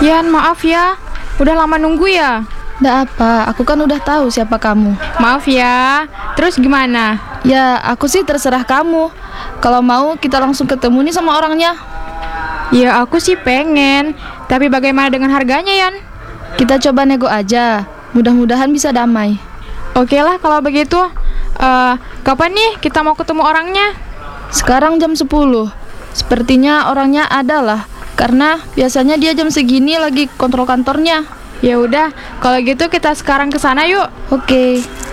Yan, maaf ya. Udah lama nunggu ya? Nggak apa, aku kan udah tahu siapa kamu. Maaf ya. Terus gimana? Ya, aku sih terserah kamu. Kalau mau kita langsung ketemu nih sama orangnya. Ya aku sih pengen. Tapi bagaimana dengan harganya, Yan? Kita coba nego aja. Mudah-mudahan bisa damai. Oke lah kalau begitu. Kapan nih kita mau ketemu orangnya? Sekarang jam 10. Sepertinya orangnya adalah karena biasanya dia jam segini lagi kontrol kantornya. Ya udah, kalau gitu kita sekarang ke sana yuk. Oke.